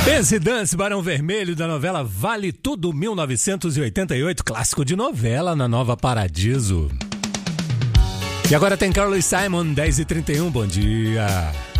Pense Dance, Barão Vermelho, da novela Vale Tudo, 1988, clássico de novela na Nova Paradiso. E agora tem Carly Simon, 10h31, bom dia.